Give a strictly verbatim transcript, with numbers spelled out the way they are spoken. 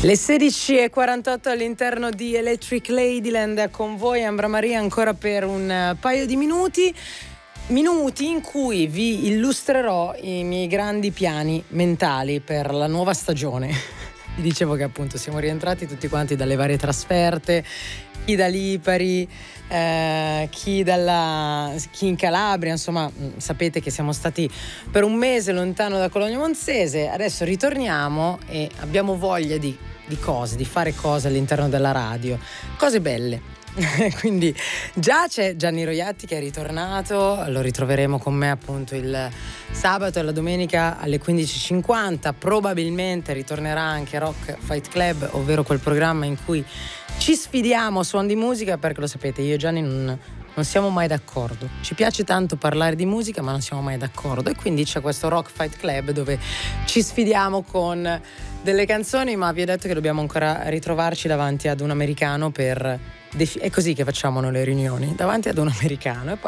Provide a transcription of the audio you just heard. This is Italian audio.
Le sedici e quarantotto all'interno di Electric Ladyland, con voi Ambra Maria ancora per un paio di minuti minuti in cui vi illustrerò i miei grandi piani mentali per la nuova stagione. Vi dicevo che appunto siamo rientrati tutti quanti dalle varie trasferte, chi da Lipari, eh, chi dalla chi in Calabria, insomma sapete che siamo stati per un mese lontano da Cologno Monzese. Adesso ritorniamo e abbiamo voglia di, di cose, di fare cose all'interno della radio, cose belle. Quindi già c'è Gianni Roiatti che è ritornato, lo ritroveremo con me appunto il sabato e la domenica alle quindici e cinquanta. Probabilmente ritornerà anche Rock Fight Club, ovvero quel programma in cui ci sfidiamo a suon di musica, perché lo sapete, io e Gianni non, non siamo mai d'accordo. Ci piace tanto parlare di musica ma non siamo mai d'accordo, e quindi c'è questo Rock Fight Club dove ci sfidiamo con delle canzoni, ma vi ho detto che dobbiamo ancora ritrovarci davanti ad un americano per... È così che facciamo noi le riunioni, davanti ad un americano, e poi